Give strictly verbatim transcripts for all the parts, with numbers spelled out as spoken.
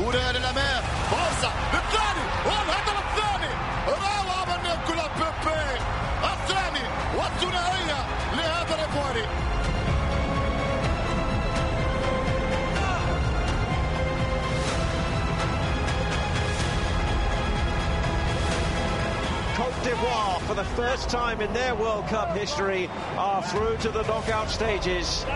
كرة للأمام، فرصة للثاني والهدف الثاني، روعة من نيكولا بيبي، الثاني والثنائية لهذا الإيفواري. Côte d'Ivoire, for the first time in their World Cup history, are through to the knockout stages.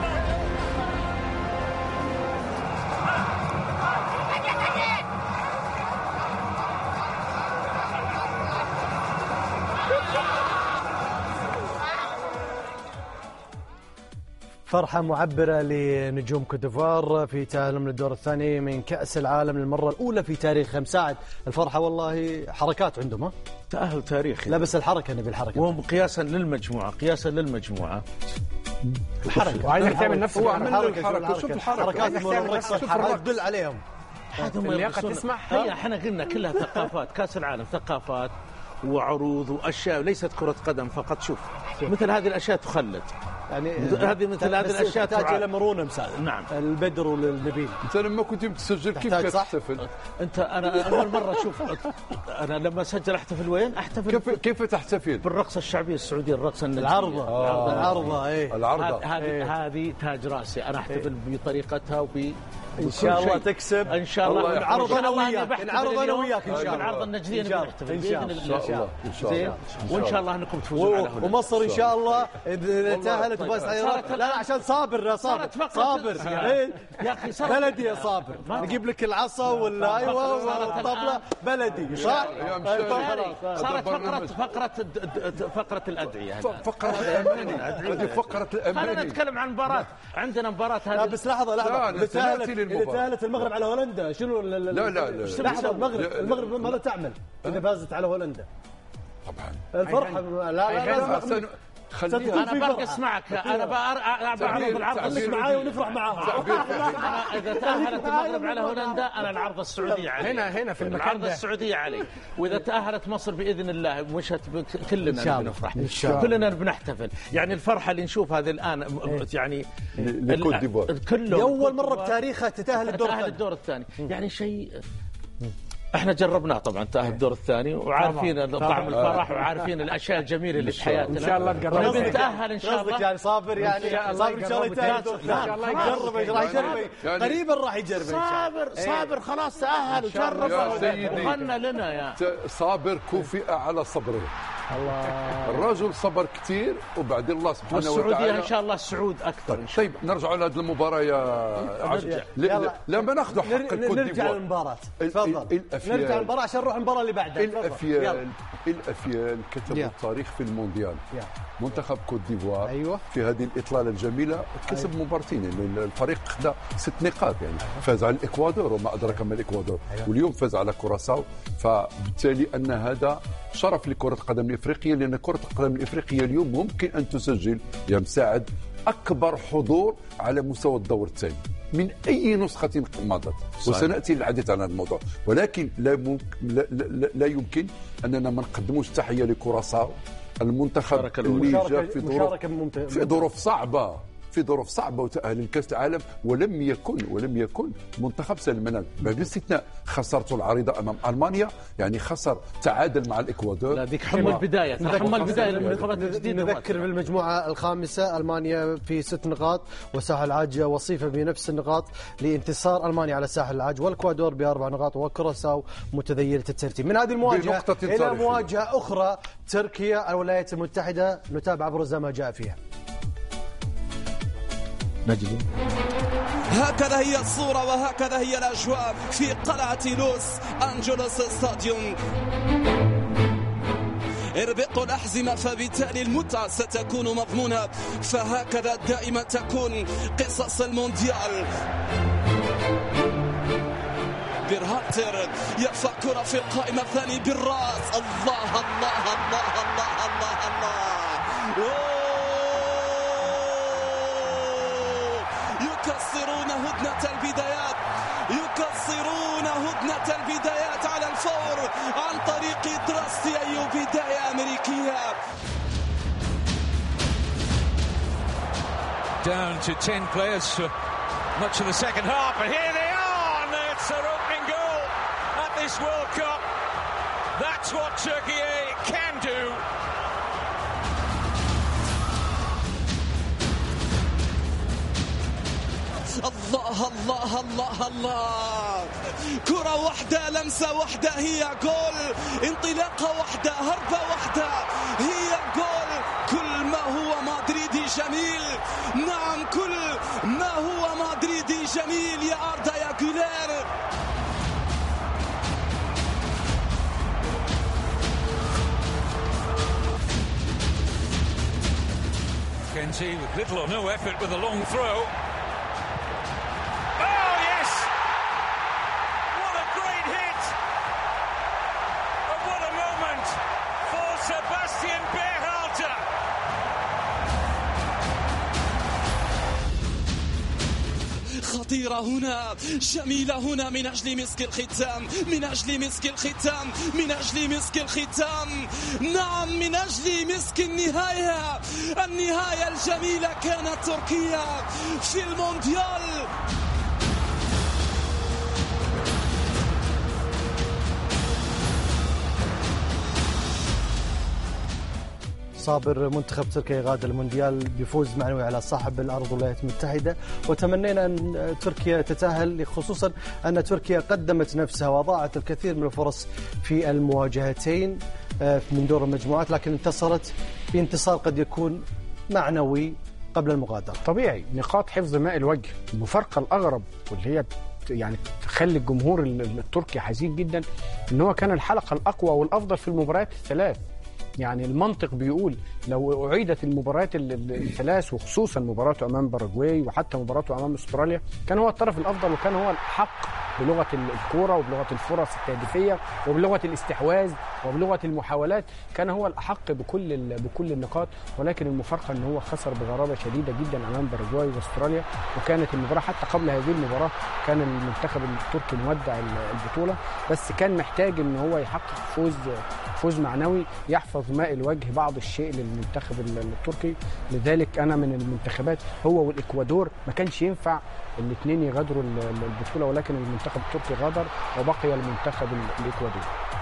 فرحة معبرة لنجوم كوت ديفوار في تأهلهم للدور الثاني من كأس العالم للمرة الأولى في تاريخهم. ساعد الفرحة والله حركات عندهم، ها تأهل تاريخي. لا بس الحركة نبي الحركة، وهم قياسا للمجموعة قياسا للمجموعة الحركة وعايزك تعمل نفس هو عمل الحركة. شوف الحركة، حركات الرقصة تدل عليهم. اللياقة تسمح. هي احنا قلنا كلها ثقافات. كأس العالم ثقافات وعروض وأشياء، ليست كرة قدم فقط. شوف مثل هذه الأشياء تخلد، يعني هذه مثل هذه الاشياء تحتاج الى مرونه مساعد. نعم البدر والنبيل. انت لما كنت تسجل كيف تحتفل؟ انت انا اول مره اشوف انا لما اسجل احتفل وين؟ احتفل كيف كيف تحتفل؟ بالرقصه الشعبيه السعوديه، الرقصه النجديه. العرضه آه. العرضه ايه العرضه هذه إيه. هذه تاج راسي. انا احتفل إيه. بطريقتها وب ان شاء الله تكسب ان شاء الله. نعرض انا وياك نعرض انا وياك ان شاء الله. العرض النجديه نحتفل ان شاء الله ان شاء الله وان شاء الله انكم تفوزون على هولندا. ومصر ان شاء الله اذا تاهلت بس لا لا عشان صابر صابر صابر يا اخي بلدي يا صابر. نجيب لك العصا ولا ايوه والطبله بلدي صح. صارت فقره فقره فقره الادعيه. فقره الاماني. هذه فقره الاماني. خلينا نتكلم عن مباراه. عندنا مباراه هذه. لا بس لحظه لحظه اذا تاهلت المغرب على هولندا شنو؟ لا لا لا لحظه المغرب المغرب ماذا تعمل اذا فازت على هولندا؟ طبعا الفرحه. لا لا لازم خليها. انا برقص معك. انا بعرض العرض. خليك معاي ونفرح معاها. اذا تاهلت المغرب على هولندا انا العرض السعوديه علي. هنا هنا في المكان العرض السعوديه علي. واذا تاهلت مصر باذن الله مشت كلنا بنفرح كلنا بنحتفل. يعني الفرحه اللي نشوفها هذه الان يعني الكوت ديفوار كله اول مره بتاريخها تتاهل الدور الثاني. يعني شيء احنا جربناه طبعا تأهل الدور الثاني وعارفين طعم الفرح وعارفين الاشياء الجميله اللي في حياتنا. ان شاء الله نقرب نتأهل ان شاء الله. يعني صابر يعني صابر ان شاء الله يتأهل. ان شاء الله يجرب راح يجرب قريبا راح يجرب. صابر صابر خلاص تأهل وجرب وغنى لنا يا صابر كفئ على صبره. الله الرجل صبر كثير وبعدين الله سبحانه وتعالى. والسعوديه ان شاء الله السعود اكثر. طيب نرجع لهذه المباراه يا عجل. لا ما ناخذ حق الكوت ديفوار. نرجع للمباراه تفضل. نرجع للمباراه عشان نروح المباراه اللي بعدها. الافيال الافيال كتبوا التاريخ في المونديال. منتخب كوت ديفوار أيوة. في هذه الاطلاله الجميله كسب أيوة. مباراتين. يعني الفريق خدا ست نقاط. يعني فاز على الاكوادور وما ادراك ما الاكوادور. أيوة. واليوم فاز على كوراساو. فبالتالي ان هذا شرف لكره القدم الافريقيه، لان كره القدم الافريقيه اليوم ممكن ان تسجل يا مساعد اكبر حضور على مستوى الدور الثاني من اي نسخه مضت. وسناتي للحديث عن هذا الموضوع، ولكن لا ممكن لا, لا, لا يمكن اننا ما نقدموش تحيه لكوراساو، المنتخب اللي جاء في ظروف في ظروف صعبه في ظروف صعبه وتأهل لكأس العالم، ولم يكن ولم يكن منتخب سهل المنال باستثناء خسارته العريضه امام المانيا. يعني خسر تعادل مع الاكوادور. لا ذيك حمى البدايه حمى البدايه للمنتخبات الجديده. نذكر بالمجموعه الخامسه المانيا في ست نقاط وساحل العاج وصيفه بنفس النقاط لانتصار المانيا على ساحل العاج، والاكوادور باربع نقاط وكوراساو متذيله الترتيب. من هذه المواجهه الى مواجهه اخرى تركيا الولايات المتحده، نتابع ابرز ما جاء فيها. نجلي. هكذا هي الصورة وهكذا هي الأجواء في قلعة لوس أنجلوس ستاديوم. اربطوا الأحزمة فبالتالي المتعة ستكون مضمونة، فهكذا دائما تكون قصص المونديال. بيرهانتر يرفع كرة في القائمة الثانية بالراس. الله الله الله الله الله الله. يكسرون هدنة البدايات يكسرون هدنة البدايات على الفور عن طريق دراستي. أي بداية أمريكية. Down to ten players for much of the second half, and here they are, and they're That's their opening goal at this World Cup. That's what Turkey can do. الله الله الله الله، كرة واحدة، لمسة واحدة، هي جول، انطلاقة واحدة، هربة واحدة، هي جول. كل ما هو مدريدي جميل، نعم كل ما هو مدريدي جميل يا أردا يا جولير. Kenzie with little or no effort with a long throw. خطيرة هنا، جميلة هنا، من أجل مسك الختام، من أجل مسك الختام، من أجل مسك الختام، نعم من أجل مسك النهاية. النهاية الجميلة كانت تركيا في المونديال. صابر، منتخب تركيا يغادر المونديال بفوز معنوي على صاحب الأرض الولايات المتحدة، وتمنينا أن تركيا تتأهل، خصوصا أن تركيا قدمت نفسها وضاعت الكثير من الفرص في المواجهتين من دور المجموعات، لكن انتصرت بانتصار قد يكون معنوي قبل المغادرة. طبيعي، نقاط حفظ ماء الوجه. المفارقة الأغرب واللي هي يعني تخلي الجمهور التركي حزين جدا ان هو كان الحلقة الأقوى والأفضل في المباريات الثلاث. يعني المنطق بيقول لو أعيدت المباريات الثلاث، وخصوصا مباراته أمام باراغواي وحتى مباراته أمام استراليا، كان هو الطرف الأفضل وكان هو الحق بلغة الكورة وبلغة الفرص التهديفية وبلغة الاستحواذ وبلغة المحاولات، كان هو الأحق بكل بكل النقاط. ولكن المفارقة أنه هو خسر بغرابة شديدة جدا أمام باراغواي واستراليا، وكانت المباراة حتى قبل هذه المباراة كان المنتخب التركي مودع البطولة، بس كان محتاج أنه هو يحقق فوز فوز معنوي يحفظ ماء الوجه بعض الشيء للمنتخب التركي. لذلك أنا من المنتخبات هو والإكوادور ما كانش ينفع الاثنين يغادروا البطولة، ولكن المنتخب التركي غادر وبقي المنتخب الإكوادوري.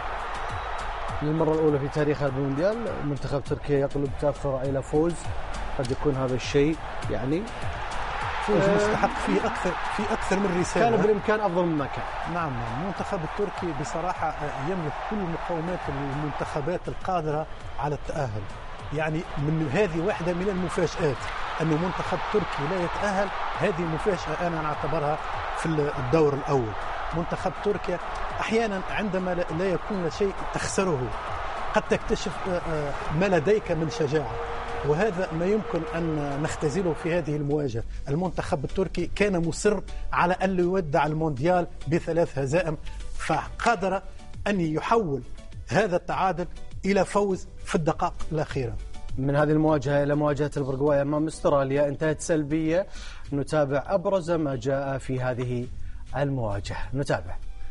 للمرة الأولى في تاريخ المونديال منتخب تركيا يقلب تأثر إلى فوز، قد يكون هذا الشيء يعني فوز مستحق في أكثر في أكثر من رسالة، كان بالإمكان أفضل مما كان. نعم، المنتخب التركي بصراحة يملك كل مقومات المنتخبات القادرة على التأهل. يعني من هذه واحدة من المفاجآت أن منتخب تركي لا يتأهل، هذه مفاجأة أنا أعتبرها في الدور الأول. منتخب تركيا أحيانا عندما لا يكون شيء تخسره قد تكتشف ما لديك من شجاعة، وهذا ما يمكن أن نختزله في هذه المواجهة. المنتخب التركي كان مصر على أن يودع المونديال بثلاث هزائم، فقدر أن يحول هذا التعادل إلى فوز في الدقائق الأخيرة. من هذه المواجهة إلى مواجهة البرغواي أمام استراليا انتهت سلبية. نتابع أبرز ما جاء في هذه المواجهة. نتابع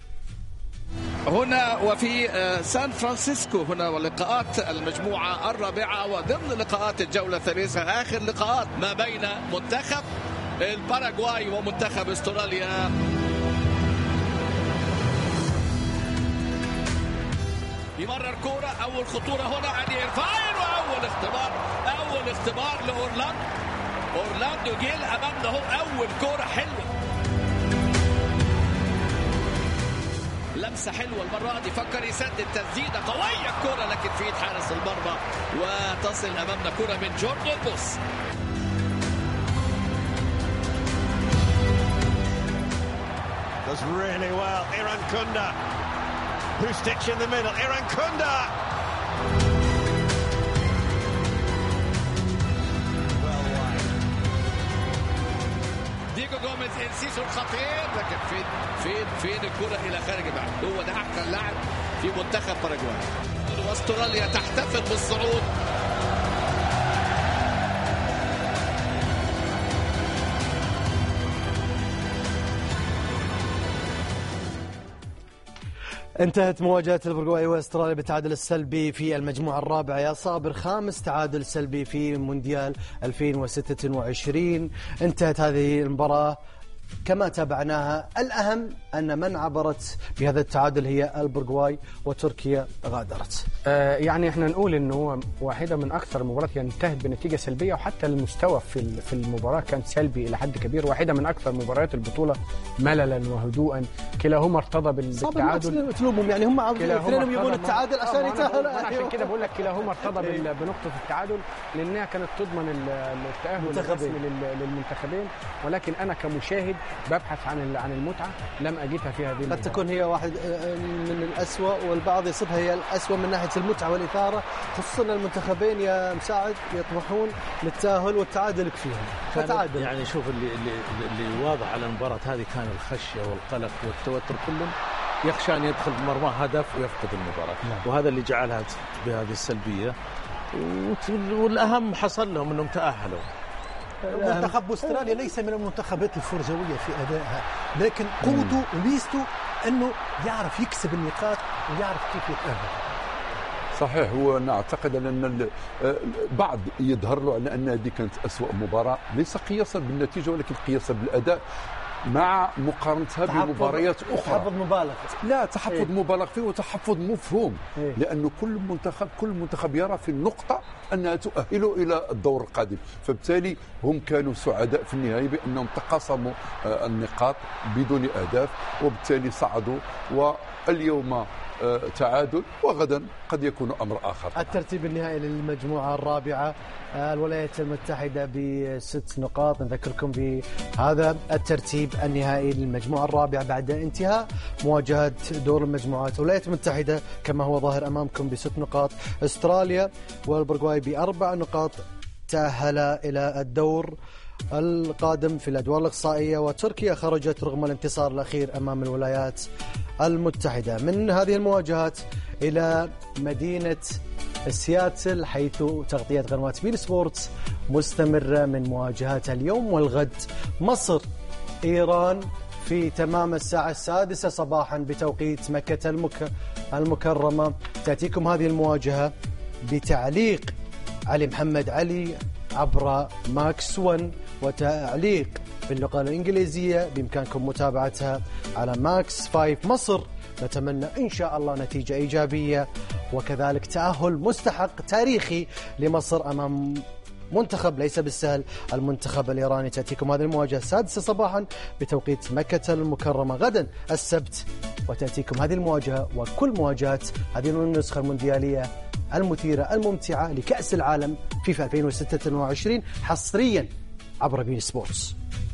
هنا وفي سان فرانسيسكو، هنا ولقاءات المجموعة الرابعة وضمن لقاءات الجولة الثالثة، آخر لقاءات ما بين منتخب الباراغواي ومنتخب استراليا. يمرر كورة، أول خطورة هنا عن إيرفاين، وأول اختبار أول اختبار لأورلاندو. أورلاندو جيل أمامنا هو أول كورة حلوة، لمسة حلوة المرة دي، فكر يسدد تسديدة قوية الكورة لكن في ايد حارس المرمى، وتصل أمامنا كورة من جوردن بوس. Does really well, Iran Kunda, who sticks in the middle, Iran Kunda. Well wide. ديجو جوميز انسيسو الخطير، لكن فين فين فين الكرة إلى خارج الملعب. هو ده أحسن لاعب في منتخب باراغواي. واستراليا تحتفل بالصعود. انتهت مواجهة البرغواي واستراليا بالتعادل السلبي في المجموعة الرابعة. يا صابر، خامس تعادل سلبي في مونديال ألفين وستة وعشرين. انتهت هذه المباراة كما تابعناها. الأهم أن من عبرت بهذا التعادل هي البرغواي، وتركيا غادرت. آه يعني احنا نقول انه هو واحده من اكثر المباريات يعني انتهت بنتيجه سلبيه، وحتى المستوى في في المباراه كان سلبي الى حد كبير. واحده من اكثر مباريات البطوله مللا وهدوءا، كلاهما ارتضى بالتعادل. تلومهم يعني هم كلهم يبون التعادل عشان يتاهلوا. عشان كده بقول لك كلاهما ارتضى بنقطه التعادل، لانها كانت تضمن التاهل الرسمي للمنتخبين. ولكن انا كمشاهد ببحث عن عن المتعه، لم اجدها في هذه. قد تكون هي واحد من الأسوأ، والبعض يصفها هي الأسوأ من ناحيه المتعه والاثاره، خصوصا المنتخبين يا مساعد يطمحون للتاهل والتعادل يكفيهم. فتعادل يعني شوف اللي اللي, اللي واضح على المباراه هذه كان الخشيه والقلق والتوتر، كلهم يخشى ان يدخل بمرمى هدف ويفقد المباراه. نعم. وهذا اللي جعلها بهذه السلبيه، والاهم حصل لهم انهم تاهلوا. منتخب استراليا ليس من المنتخبات الفرجويه في ادائها، لكن قوته وميزته انه يعرف يكسب النقاط ويعرف كيف يتاهل. صحيح. هو انا اعتقد ان بعض يظهر له على ان هذه كانت اسوأ مباراه، ليس قياسا بالنتيجه ولكن قياسا بالاداء، مع مقارنتها بمباريات اخرى. تحفظ مبالغ لا تحفظ إيه؟ مبالغ فيه وتحفظ مفهوم. إيه؟ لانه كل منتخب كل منتخب يرى في النقطه انها تؤهله الى الدور القادم، فبالتالي هم كانوا سعداء في النهايه بانهم تقاسموا النقاط بدون اهداف، وبالتالي صعدوا. واليوم تعادل، وغدا قد يكون أمر آخر. الترتيب النهائي للمجموعة الرابعة، الولايات المتحدة بست نقاط. نذكركم بهذا الترتيب النهائي للمجموعة الرابعة بعد انتهاء مواجهة دور المجموعات. الولايات المتحدة كما هو ظاهر أمامكم بست نقاط، استراليا والبرغواي بأربع نقاط تأهلا إلى الدور القادم في الأدوار الإقصائية، وتركيا خرجت رغم الانتصار الأخير أمام الولايات المتحدة. من هذه المواجهات إلى مدينة سياتل، حيث تغطية قنوات بين سبورتس مستمرة من مواجهات اليوم والغد. مصر إيران في تمام الساعة السادسة صباحا بتوقيت مكة المك... المكرمة. تأتيكم هذه المواجهة بتعليق علي محمد علي عبر ماكس ون، وتعليق باللغة الإنجليزية بإمكانكم متابعتها على ماكس فايف. مصر نتمنى إن شاء الله نتيجة إيجابية، وكذلك تأهل مستحق تاريخي لمصر أمام منتخب ليس بالسهل، المنتخب الإيراني. تأتيكم هذه المواجهة السادسة صباحا بتوقيت مكة المكرمة غدا السبت، وتأتيكم هذه المواجهة وكل مواجهات هذه النسخة المونديالية المثيرة الممتعة لكأس العالم فيفا ألفين وستة وعشرين حصريا عبر بين سبورتس.